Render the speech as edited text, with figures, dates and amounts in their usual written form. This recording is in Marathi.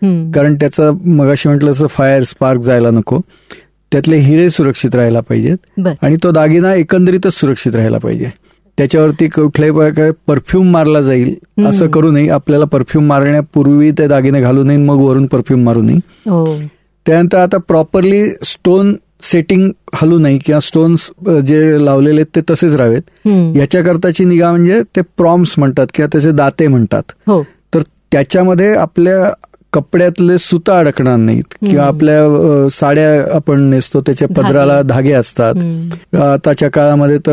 कारण त्याचं मगाशी म्हटलं असं फायर स्पार्क जायला नको. त्यातले हिरे सुरक्षित राहायला पाहिजेत आणि तो दागिना एकंदरीतच सुरक्षित राहायला पाहिजे. त्याच्यावरती कुठल्याही प्रकारे परफ्यूम मारला जाईल असं करू नये. आपल्याला परफ्यूम मारण्यापूर्वी ते दागिने घालू नये, मग वरून परफ्यूम मारू नये. त्यानंतर आता प्रॉपरली स्टोन सेटिंग हलू नाही किंवा स्टोन्स जे लावलेले आहेत ते तसेच राहावेत. याच्याकरताची निगा म्हणजे ते प्रॉम्स म्हणतात किंवा त्याचे दाते म्हणतात. तर त्याच्यामध्ये आपल्या कपड्यातले सुता अडकणार नाहीत किंवा आपल्या साड्या आपण नेसतो त्याच्या पदराला धागे असतात. आताच्या काळामध्ये तर